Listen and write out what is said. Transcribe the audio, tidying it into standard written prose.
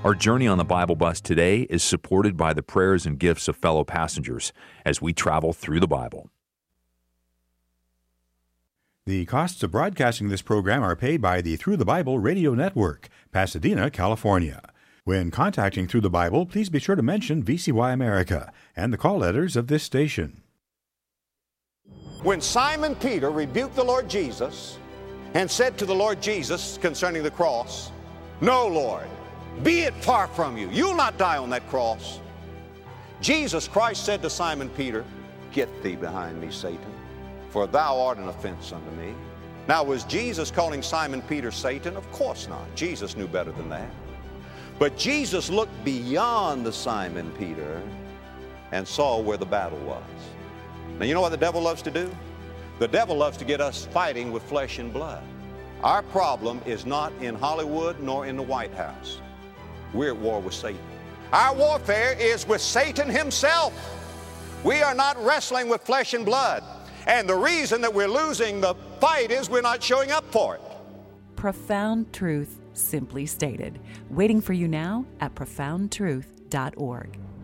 Our journey on the Bible Bus today is supported by the prayers and gifts of fellow passengers as we travel through the Bible. The costs of broadcasting this program are paid by the Through the Bible Radio Network, Pasadena, California. When contacting Through the Bible, please be sure to mention VCY America and the call letters of this station. When Simon Peter rebuked the Lord Jesus and said to the Lord Jesus concerning the cross, "No, Lord, be it far from you. You'll not die on that cross." Jesus Christ said to Simon Peter, "Get thee behind me, Satan, for thou art an offense unto me." Now, was Jesus calling Simon Peter Satan? Of course not. Jesus knew better than that. But Jesus looked beyond the Simon Peter and saw where the battle was. Now, you know what the devil loves to do? The devil loves to get us fighting with flesh and blood. Our problem is not in Hollywood nor in the White House. We're at war with Satan. Our warfare is with Satan himself. We are not wrestling with flesh and blood. And the reason that we're losing the fight is we're not showing up for it. Profound truth, simply stated. Waiting for you now at profoundtruth.org.